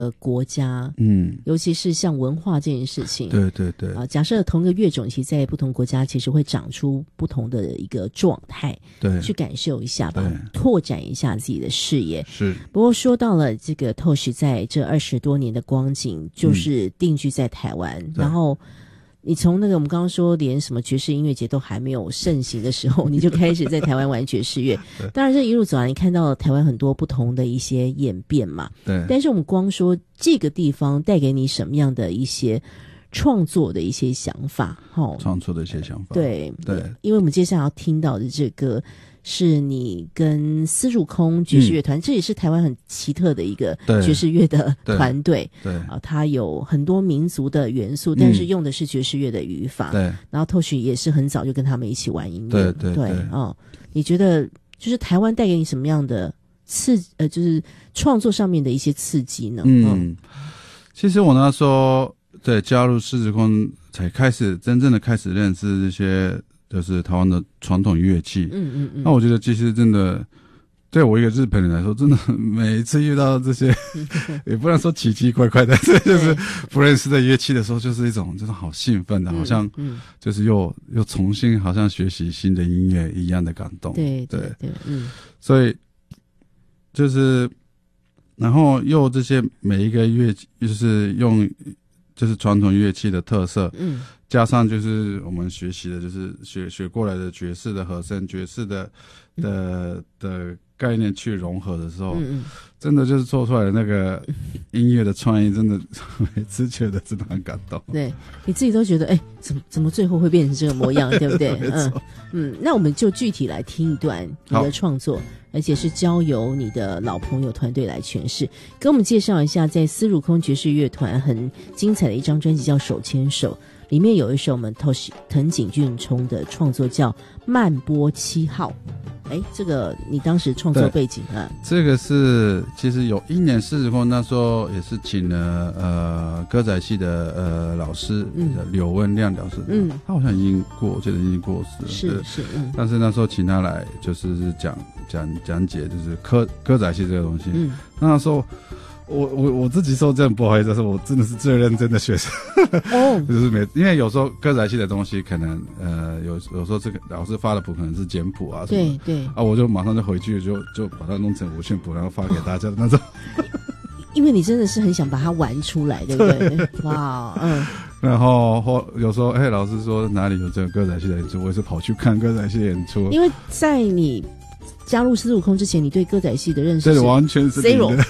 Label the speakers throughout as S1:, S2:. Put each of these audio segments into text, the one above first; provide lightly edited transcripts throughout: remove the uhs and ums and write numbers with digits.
S1: 国家，尤其是像文化这件事情，
S2: 对对对
S1: 假设同一个乐种，其实在不同国家其实会长出不同的一个状态，
S2: 对，
S1: 去感受一下吧，拓展一下自己的视野。
S2: 是。
S1: 不过说到了这个Tosh在这20多年的光景，就是定居在台湾，然后你从那个我们刚刚说连什么爵士音乐节都还没有盛行的时候，你就开始在台湾玩爵士乐。当然这一路走来，你看到了台湾很多不同的一些演变嘛。
S2: 对。
S1: 但是我们光说这个地方带给你什么样的一些创作的一些想法，
S2: 创作的一些想法。
S1: 对对，因为我们接下来要听到的这个是你跟丝路空爵士乐团，这也是台湾很奇特的一个爵士乐的团队。
S2: 对
S1: 它有很多民族的元素，但是用的是爵士乐的语法。
S2: 对，
S1: 然后Tosh也是很早就跟他们一起玩音乐。
S2: 对
S1: 你觉得就是台湾带给你什么样的就是创作上面的一些刺激呢？
S2: 其实我那时候加入狮子空才真正的开始认识这些就是台湾的传统乐器。那我觉得其实真的对我一个日本人来说，真的每一次遇到这些也不能说奇奇怪怪的，就是不认识的乐器的时候，就是一种就是好兴奋的，好像就是又重新好像学习新的音乐一样的感动。对，所以就是然后用这些每一个乐器，就是用就是传统乐器的特色，加上就是我们学习的就是学过来的爵士的和声、爵士的概念去融合的时候，真的就是做出来的那个音乐的创意，真的每次觉得真的很感动。
S1: 对，你自己都觉得怎么最后会变成这个模样，对不对？那我们就具体来听一段你的创作，而且是交由你的老朋友团队来诠释，跟我们介绍一下在丝路空爵士乐团很精彩的一张专辑叫《手牵手》，里面有一首我们藤井俊冲的创作叫《慢波7号》。这个你当时创作背景啊？
S2: 这个是其实有一年狮子空那时候也是请了歌仔戏的老师柳文亮老师，他好像已经我记得已经过世了，是但是那时候请他来就是讲解就是歌仔戏这个东西。那时候我自己说这样不好意思，但是我真的是最认真的学生。就是因为有时候歌仔戏的东西可能有时候这个老师发的谱可能是简谱啊什么的，对我就马上就回去就把它弄成五线谱，然后发给大家的那种。
S1: 因为你真的是很想把它玩出来，对不对？哇，
S2: 然后有时候老师说哪里有这个歌仔戏的演出，我也是跑去看歌仔戏的演出。
S1: 因为在你加入丝路空之前，你对歌仔戏的认识是
S2: 完全是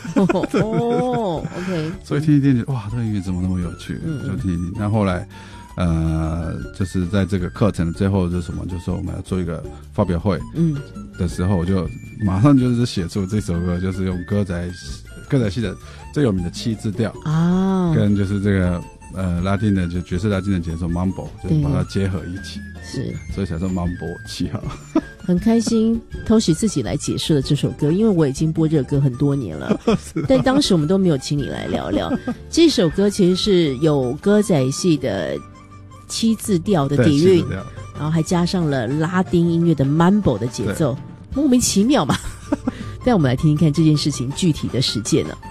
S1: zero。OK。
S2: 所以听一听，哇，这个音乐怎么那么有趣？就听一听。那后来，就是在这个课程的最后是什么？就是说我们要做一个发表会，的时候，我就马上就是写出这首歌，就是用歌仔戏的最有名的7字调啊，跟就是这个拉丁的就爵士拉丁的节奏 Mambo， 就是把它结合一起，是，所以才说 Mambo 7号。
S1: 很开心 Toshi 自己来解释了这首歌，因为我已经播这个歌很多年了但当时我们都没有请你来聊聊这首歌其实是有歌仔戏的7字调的底蕴，然后还加上了拉丁音乐的 Mambo 的节奏，莫名其妙嘛但我们来听听看这件事情具体的实践了。